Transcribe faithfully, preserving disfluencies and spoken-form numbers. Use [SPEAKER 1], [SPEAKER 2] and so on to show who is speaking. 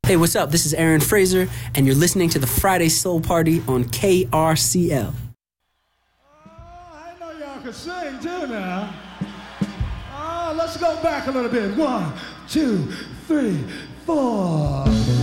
[SPEAKER 1] Hey, what's up? This is Aaron Fraser, and you're listening to the Friday Soul Party on K R C L.
[SPEAKER 2] Oh, I know y'all can sing too now. Oh, let's go back a little bit. One, two, three, four.